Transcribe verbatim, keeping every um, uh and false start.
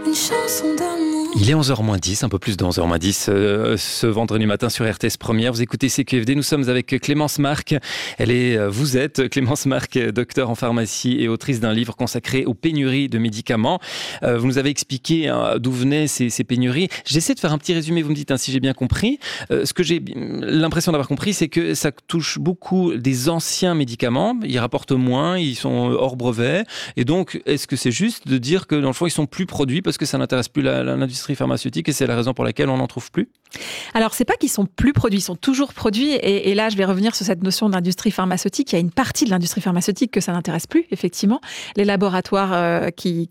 une chanson d'amour. Il est onze heures moins dix, un peu plus de onze heures moins dix, euh, ce vendredi matin sur R T S Première. Vous écoutez C Q F D, nous sommes avec Clémence Marc. Elle est, vous êtes Clémence Marc, docteure en pharmacie et autrice d'un livre consacré aux pénuries de médicaments. Euh, vous nous avez expliqué hein, d'où venaient ces, ces pénuries. J'essaie de faire un petit résumé, vous me dites hein, si j'ai bien compris. Euh, ce que j'ai l'impression d'avoir compris, c'est que ça touche beaucoup des anciens médicaments. Ils rapportent moins, ils sont hors brevet. Et donc, est-ce que c'est juste de dire que dans le fond, ils sont plus produits parce que ça n'intéresse plus la, la, l'industrie pharmaceutique et c'est la raison pour laquelle on n'en trouve plus? Alors, c'est pas qu'ils sont plus produits, ils sont toujours produits. Et, et là, je vais revenir sur cette notion d'industrie pharmaceutique. Il y a une partie de l'industrie pharmaceutique que ça n'intéresse plus, effectivement. Les laboratoires euh, qui,